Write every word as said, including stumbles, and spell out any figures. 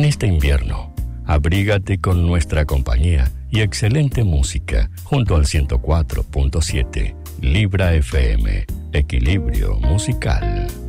En este invierno, abrígate con nuestra compañía y excelente música junto al ciento cuatro punto siete Libra F M, Equilibrio Musical.